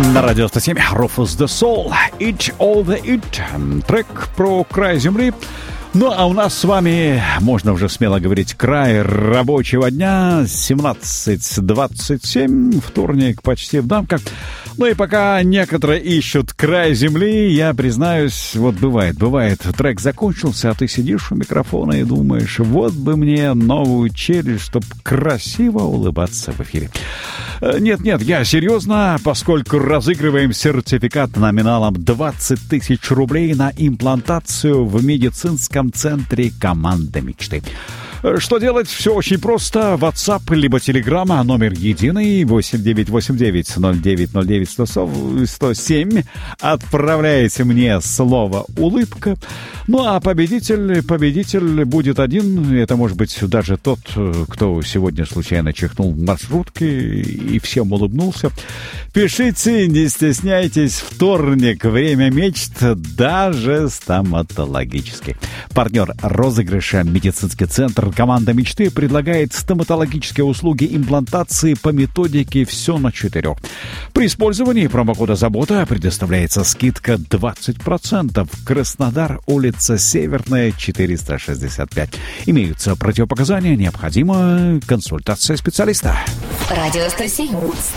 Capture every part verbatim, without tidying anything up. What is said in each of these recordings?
На радио сто семь Rufus the Soul, Eat All the Eat, трек про край земли. Ну, а у нас с вами, можно уже смело говорить, край рабочего дня, семнадцать двадцать семь, вторник почти в дамках. Ну и пока некоторые ищут край земли, я признаюсь, вот бывает, бывает, трек закончился, а ты сидишь у микрофона и думаешь, вот бы мне новую челюсть, чтобы красиво улыбаться в эфире. Нет-нет, я серьезно, поскольку разыгрываем сертификат номиналом двадцать тысяч рублей на имплантацию в медицинском центре «Команда мечты». Что делать? Все очень просто. WhatsApp либо Telegram, номер единый восемь девять восемь девять ноль девять ноль девять сто семь. Отправляете мне слово «улыбка». Ну, а победитель, победитель будет один. Это может быть даже тот, кто сегодня случайно чихнул в маршрутке и всем улыбнулся. Пишите, не стесняйтесь. Вторник, время мечт, даже стоматологический. Партнер розыгрыша медицинский центр «Команда мечты» предлагает стоматологические услуги имплантации по методике «Все на четырех». При использовании промокода «Забота» предоставляется скидка двадцать процентов. Краснодар, улица Северная, четыреста шестьдесят пять. Имеются противопоказания, необходима консультация специалиста. Радио сто семь.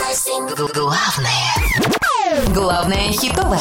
Главное. Главное хитовое.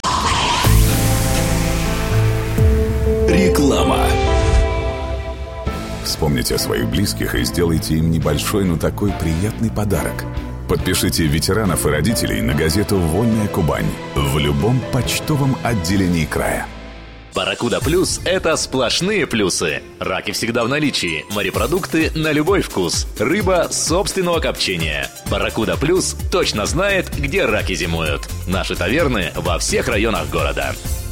Реклама. Вспомните о своих близких и сделайте им небольшой, но такой приятный подарок. Подпишите ветеранов и родителей на газету «Вольная Кубань» в любом почтовом отделении края. Барракуда Плюс – это сплошные плюсы. Раки всегда в наличии, морепродукты на любой вкус, рыба собственного копчения. Барракуда Плюс точно знает, где раки зимуют. Наши таверны во всех районах города.